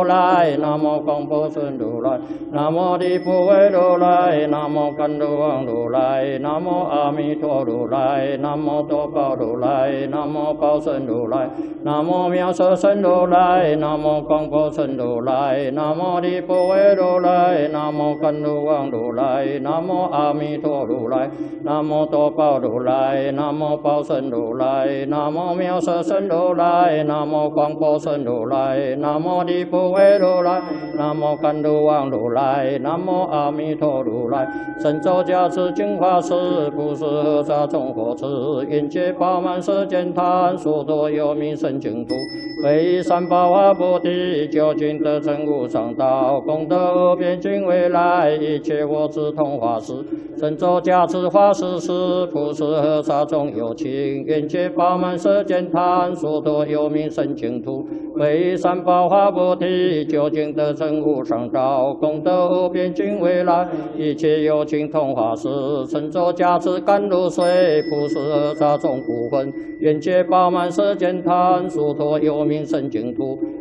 来，南无广波孙如来，南无地普为如来，南无甘露王如来，南无阿弥陀如来，南无多宝如来，南无宝顺如来，南无妙色身如来，南无广波孙如来，南无地普为如来，南无甘露王如来，南无阿弥陀如来，南无多宝如来，南无宝顺如来，南无妙色身如来，南无广波孙如来，南无地普为如来，南无甘露王如来，南无阿弥陀如来，神咒加持净法师，不是和沙众佛子，愿界饱满世间贪，所多有名圣净土，唯三宝华菩提，究竟得成无上道，功德无边尽未来，一切我智同法师，神咒加持法师时，不是和沙众有情，愿界饱满世间贪，所多有名圣净土，唯三宝华菩提，究竟得成无上道，功德无边尽未来，一切有情同法师，神咒加持甘露水，不是和沙众不分，愿界饱满世间贪，所多有名圣净土，